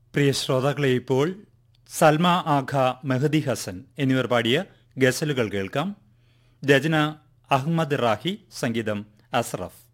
പ്രിയ ശ്രോതാക്കളെ, ഇപ്പോൾ സൽമ ആഖ, മെഹദി ഹസൻ എന്നിവർ പാടിയ ഗസലുകൾ കേൾക്കാം. രചന അഹമ്മദ് റാഹി, സംഗീതം അസ്രഫ്.